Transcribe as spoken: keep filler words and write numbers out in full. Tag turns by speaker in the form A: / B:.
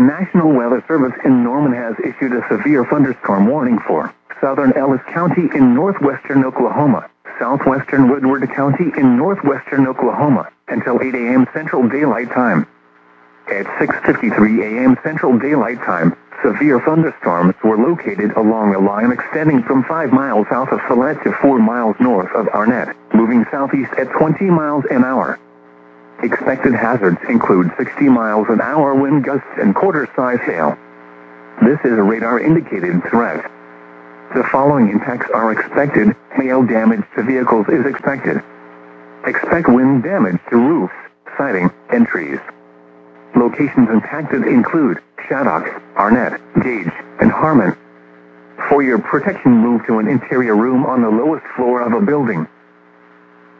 A: The National Weather Service in Norman has issued a severe thunderstorm warning for southern Ellis County in northwestern Oklahoma, southwestern Woodward County in northwestern Oklahoma, until eight a.m. Central Daylight Time. At six fifty-three a.m. Central Daylight Time, severe thunderstorms were located along a line extending from five miles south of Follett to four miles north of Arnett, moving southeast at twenty miles an hour. Expected hazards include sixty miles an hour wind gusts and quarter-size hail. This is a radar-indicated threat. The following impacts are expected. Hail damage to vehicles is expected. Expect wind damage to roofs, siding, and trees. Locations impacted include Shaddock, Arnett, Gage, and Harmon. For your protection, move to an interior room on the lowest floor of a building.